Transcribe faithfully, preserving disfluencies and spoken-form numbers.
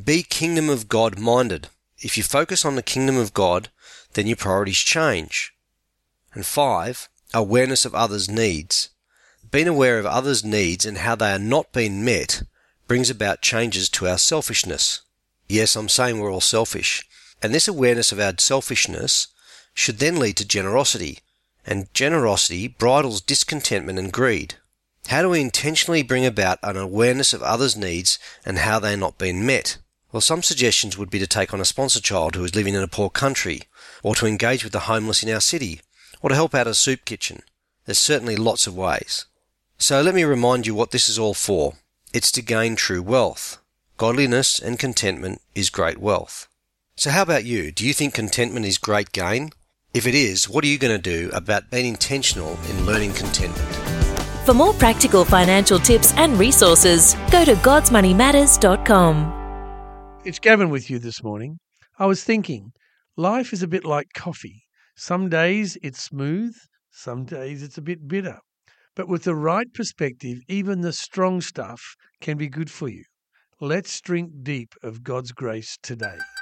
be kingdom of God minded. If you focus on the kingdom of God, then your priorities change. And five, awareness of others' needs. Being aware of others' needs and how they are not being met brings about changes to our selfishness. Yes, I'm saying we're all selfish. And this awareness of our selfishness should then lead to generosity. And generosity bridles discontentment and greed. How do we intentionally bring about an awareness of others' needs and how they are not being met? Well, some suggestions would be to take on a sponsor child who is living in a poor country, or to engage with the homeless in our city, or to help out a soup kitchen. There's certainly lots of ways. So let me remind you what this is all for. It's to gain true wealth. Godliness and contentment is great wealth. So how about you? Do you think contentment is great gain? If it is, what are you going to do about being intentional in learning contentment? For more practical financial tips and resources, go to gods money matters dot com. It's Gavin with you this morning. I was thinking, life is a bit like coffee. Some days it's smooth, some days it's a bit bitter. But with the right perspective, even the strong stuff can be good for you. Let's drink deep of God's grace today.